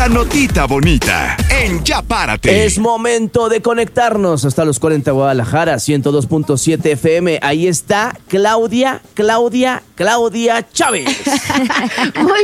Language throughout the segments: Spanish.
La notita bonita en Ya Párate. Es momento de conectarnos hasta los 40 Guadalajara, 102.7 FM. Ahí está Claudia Chávez. Muy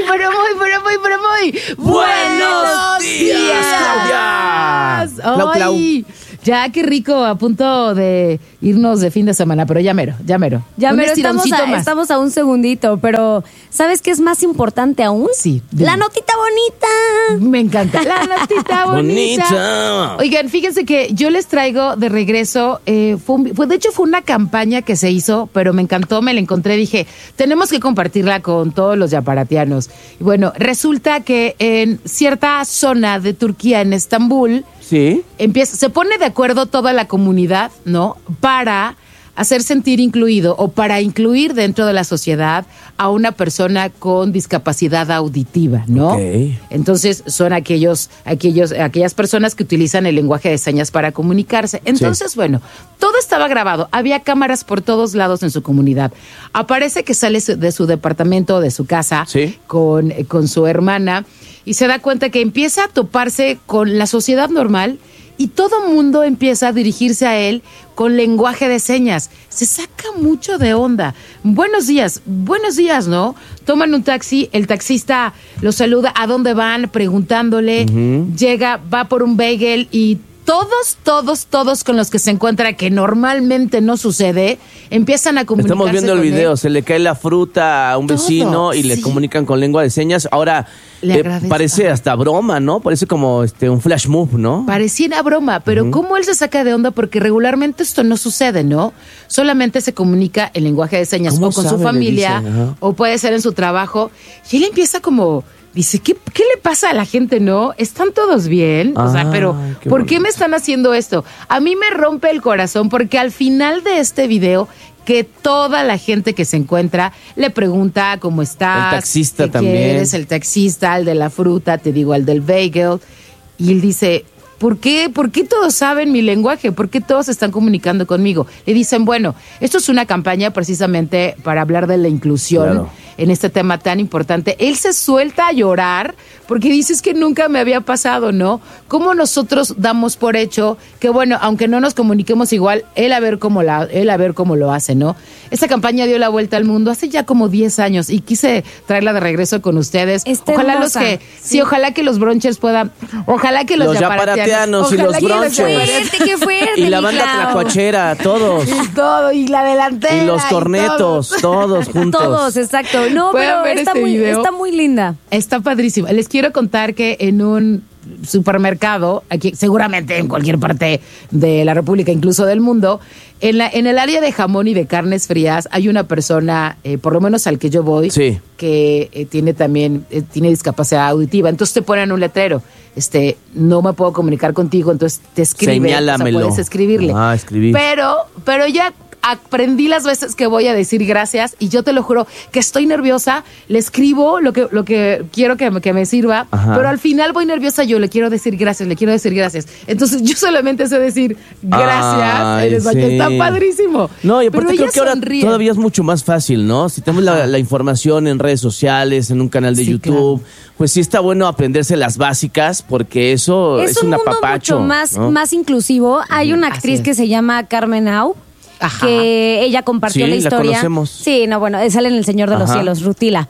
buenos días, Claudia. Ay, ya qué rico, a punto de irnos de fin de semana, pero ya mero. Estamos a un segundito, pero ¿sabes qué es más importante aún? Sí. La notita bonita. Me encanta. La notita bonita. Bonita. Oigan, fíjense que yo les traigo de regreso, de hecho fue una campaña que se hizo, pero me encantó, me la encontré, dije, tenemos que compartirla con todos los yaparatianos. Y bueno, resulta que en cierta zona de Turquía, en Estambul, Sí. se pone de acuerdo toda la comunidad, ¿no? Para hacer sentir incluido o para incluir dentro de la sociedad a una persona con discapacidad auditiva, ¿no? Okay. Entonces son aquellas personas que utilizan el lenguaje de señas para comunicarse. Entonces, bueno, todo estaba grabado, había cámaras por todos lados en su comunidad. Aparece que sale de su departamento, de su casa, ¿Sí? con su hermana, y se da cuenta que empieza a toparse con la sociedad normal y todo mundo empieza a dirigirse a él con lenguaje de señas. Se saca mucho de onda. Buenos días, ¿no? Toman un taxi, el taxista los saluda, ¿a dónde van? Preguntándole, llega, va por un bagel y todos con los que se encuentra, que normalmente no sucede, empiezan a comunicarse. Estamos viendo el con video, él. se le cae la fruta a un vecino y le comunican con lengua de señas. Ahora, parece hasta broma, ¿no? Parece como un flash move, ¿no? Pareciera broma, pero ¿cómo él se saca de onda? Porque regularmente esto no sucede, ¿no? Solamente se comunica en lenguaje de señas o con su familia, o puede ser en su trabajo. Y él empieza como... Dice, ¿qué le pasa a la gente, no? ¿Están todos bien? O sea, pero ¿por qué me están haciendo esto? A mí me rompe el corazón porque al final de este video, que toda la gente que se encuentra le pregunta cómo estás. El taxista ¿qué también. quieres? El taxista, el de la fruta, te digo, el del bagel. Y él dice... ¿Por qué todos saben mi lenguaje? ¿Por qué todos están comunicando conmigo? Le dicen, bueno, esto es una campaña precisamente para hablar de la inclusión en este tema tan importante. Él se suelta a llorar porque dice, es que nunca me había pasado, ¿no? ¿Cómo nosotros damos por hecho que, bueno, aunque no nos comuniquemos igual, él a ver cómo lo hace, ¿no? Esta campaña dio la vuelta al mundo hace ya como 10 años y quise traerla de regreso con ustedes. Ojalá ojalá que los bronchers puedan, ojalá que los yaparatianos y los bronchers. ¡Qué fuerte! Y la banda tlacuachera, todos. Todo, y la delantera. Y los cornetos, todos juntos. Todos, exacto. No, pero está muy linda. Está padrísimo. Les quiero contar que en un supermercado, aquí seguramente en cualquier parte de la República, incluso del mundo, en el área de jamón y de carnes frías hay una persona, por lo menos al que yo voy, que tiene discapacidad auditiva. Entonces te ponen un letrero, no me puedo comunicar contigo, entonces te escribe. Señálamelo. O sea, puedes escribirle. Escribir. Pero ya aprendí las veces que voy a decir gracias y yo te lo juro que estoy nerviosa, le escribo lo que quiero que me sirva, pero al final voy nerviosa, yo le quiero decir gracias. Entonces yo solamente sé decir gracias en español. Está padrísimo. No, y aparte creo que ahora sonríe. todavía es mucho más fácil, ¿no? Si tenemos la información en redes sociales, en un canal de YouTube, pues sí está bueno aprenderse las básicas porque eso es un apapacho. Es un mundo mucho más inclusivo. Hay una actriz que se llama Carmen Au, que ella compartió la historia. La conocemos. Sí, sale en El Señor de los Cielos, Rutila.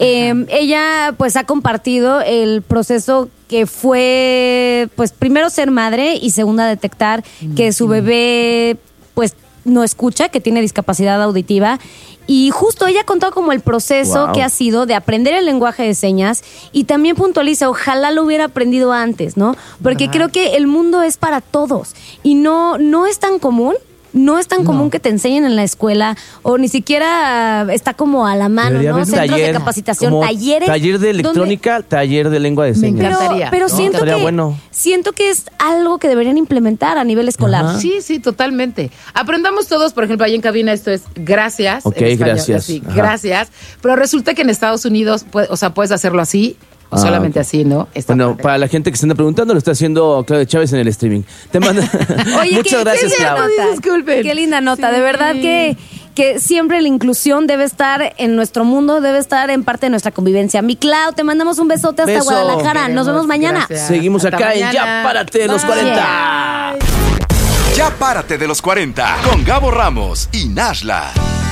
Ella pues ha compartido el proceso que fue, pues primero ser madre y segunda detectar que su bebé pues no escucha, que tiene discapacidad auditiva. Y justo ella contó como el proceso que ha sido de aprender el lenguaje de señas y también puntualiza, ojalá lo hubiera aprendido antes, ¿no? Porque creo que el mundo es para todos y no es tan común. No es tan común que te enseñen en la escuela o ni siquiera está como a la mano, debería ¿no? Centros de capacitación, talleres. Taller de electrónica, taller de lengua de señas. Me encantaría. Pero siento que es algo que deberían implementar a nivel escolar. Sí, totalmente. Aprendamos todos, por ejemplo, ahí en cabina esto es gracias. Ok, en español, gracias. Así, gracias. Pero resulta que en Estados Unidos, puedes hacerlo así. O solamente así, ¿no? Para la gente que se anda preguntando, lo está haciendo Claudia Chávez en el streaming. Te manda. Oye, muchas gracias, Claudia. Disculpen. Qué linda nota. De verdad que que siempre la inclusión debe estar en nuestro mundo, debe estar en parte de nuestra convivencia. Mi Clau, te mandamos un besote hasta Guadalajara. Nos vemos mañana. Gracias. Seguimos Hasta acá mañana. en Ya Párate de los Bye. 40. Ya párate de los 40 con Gabo Ramos y Nashla.